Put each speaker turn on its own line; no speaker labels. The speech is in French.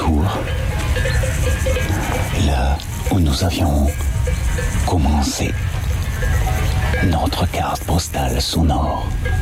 retour. Là où nous avions commencé notre carte postale sonore.